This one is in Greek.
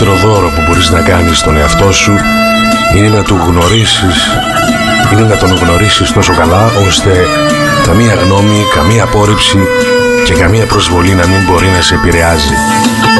μεγαλύτερο δώρο που μπορείς να κάνεις στον εαυτό σου είναι να τον γνωρίσεις τόσο καλά ώστε καμία γνώμη, καμία απόρριψη και καμία προσβολή να μην μπορεί να σε επηρεάζει.